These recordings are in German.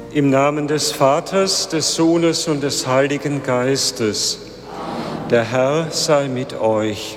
Im Namen des Vaters, des Sohnes und des Heiligen Geistes. Der Herr sei mit euch.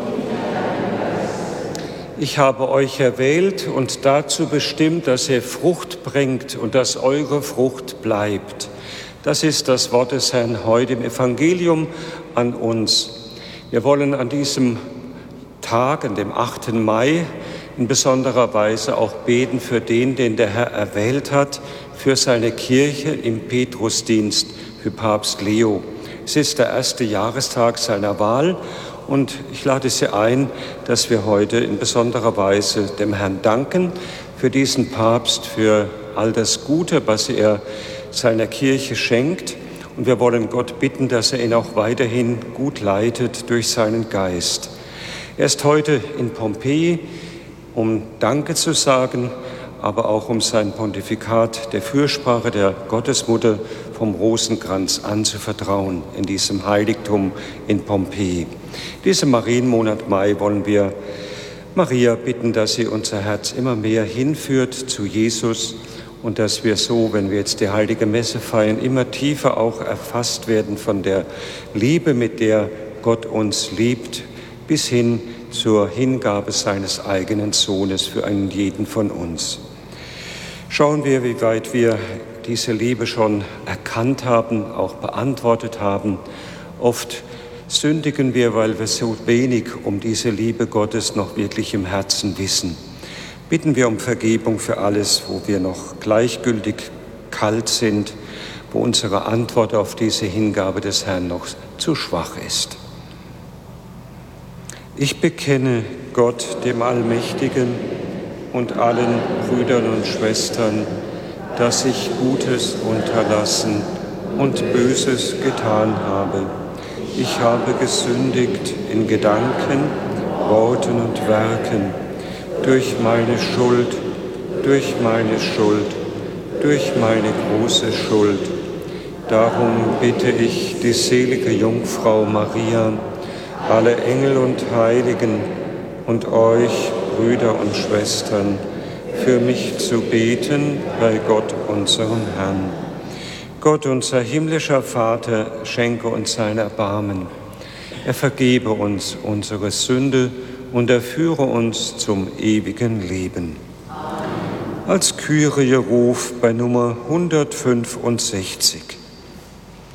Ich habe euch erwählt und dazu bestimmt, dass ihr Frucht bringt und dass eure Frucht bleibt. Das ist das Wort des Herrn heute im Evangelium an uns. Wir wollen an diesem Tag, an dem 8. Mai, in besonderer Weise auch beten für den der Herr erwählt hat, für seine Kirche im Petrusdienst, für Papst Leo. Es ist der erste Jahrestag seiner Wahl und ich lade Sie ein, dass wir heute in besonderer Weise dem Herrn danken für diesen Papst, für all das Gute, was er seiner Kirche schenkt. Und wir wollen Gott bitten, dass er ihn auch weiterhin gut leitet durch seinen Geist. Er ist heute in Pompeji, um Danke zu sagen, aber auch um sein Pontifikat der Fürsprache der Gottesmutter vom Rosenkranz anzuvertrauen in diesem Heiligtum in Pompeji. Diesem Marienmonat Mai wollen wir Maria bitten, dass sie unser Herz immer mehr hinführt zu Jesus und dass wir so, wenn wir jetzt die Heilige Messe feiern, immer tiefer auch erfasst werden von der Liebe, mit der Gott uns liebt, bis hin zur Hingabe seines eigenen Sohnes für einen jeden von uns. Schauen wir, wie weit wir diese Liebe schon erkannt haben, auch beantwortet haben. Oft sündigen wir, weil wir so wenig um diese Liebe Gottes noch wirklich im Herzen wissen. Bitten wir um Vergebung für alles, wo wir noch gleichgültig kalt sind, wo unsere Antwort auf diese Hingabe des Herrn noch zu schwach ist. Ich bekenne Gott, dem Allmächtigen, und allen Brüdern und Schwestern, dass ich Gutes unterlassen und Böses getan habe. Ich habe gesündigt in Gedanken, Worten und Werken, durch meine Schuld, durch meine große Schuld. Darum bitte ich die selige Jungfrau Maria, alle Engel und Heiligen und euch, Brüder und Schwestern, für mich zu beten bei Gott, unserem Herrn. Gott, unser himmlischer Vater, schenke uns sein Erbarmen. Er vergebe uns unsere Sünde und er führe uns zum ewigen Leben. Als Kyrie-Ruf bei Nummer 165.